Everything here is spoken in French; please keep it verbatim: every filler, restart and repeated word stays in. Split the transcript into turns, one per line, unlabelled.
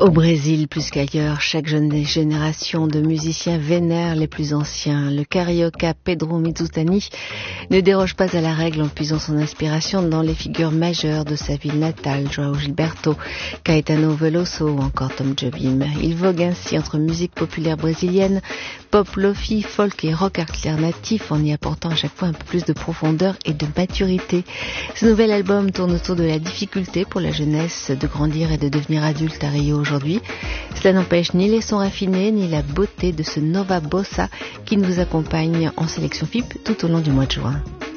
Au Brésil, plus qu'ailleurs, chaque jeune génération de musiciens vénère les plus anciens. Le carioca Pedro Mizutani ne déroge pas à la règle en puisant son inspiration dans les figures majeures de sa ville natale, João Gilberto, Caetano Veloso ou encore Tom Jobim. Il vogue ainsi entre musique populaire brésilienne, pop, lofi, folk et rock alternatif en y apportant à chaque fois un peu plus de profondeur et de maturité. Ce nouvel album tourne autour de la difficulté pour la jeunesse de grandir et de devenir adulte à Rio aujourd'hui. Cela n'empêche ni les sons raffinés ni la beauté de ce Nova Bossa qui nous accompagne en sélection F I P tout au long du mois de juin.